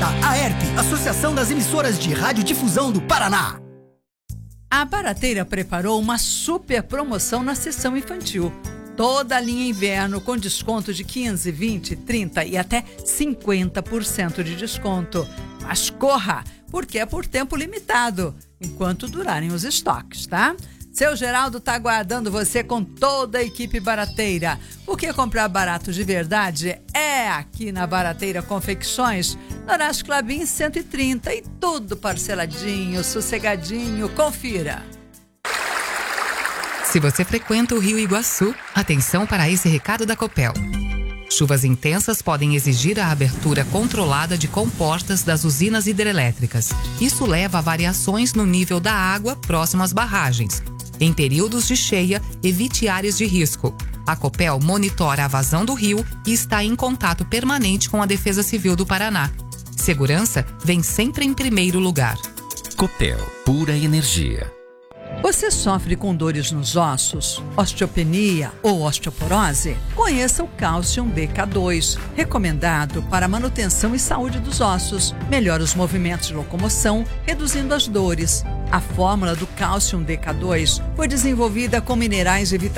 AERP, Associação das Emissoras de Radiodifusão do Paraná. A Barateira preparou uma super promoção na seção infantil. Toda a linha inverno com desconto de 15, 20, 30 e até 50% de desconto. Mas corra, porque é por tempo limitado, enquanto durarem os estoques, tá? Seu Geraldo tá aguardando você com toda a equipe Barateira. Porque comprar barato de verdade é aqui na Barateira Confecções, no Horácio Clabin 130 e tudo parceladinho, sossegadinho. Confira. Se você frequenta o Rio Iguaçu, atenção para esse recado da Copel. Chuvas intensas podem exigir a abertura controlada de comportas das usinas hidrelétricas. Isso leva a variações no nível da água próximo às barragens. Em períodos de cheia, evite áreas de risco. A Copel monitora a vazão do rio e está em contato permanente com a Defesa Civil do Paraná. Segurança vem sempre em primeiro lugar. Copel, pura energia. Você sofre com dores nos ossos, osteopenia ou osteoporose? Conheça o Cálcium DK2, recomendado para manutenção e saúde dos ossos. Melhora os movimentos de locomoção, reduzindo as dores. A fórmula do Cálcium DK2 foi desenvolvida com minerais e vitaminas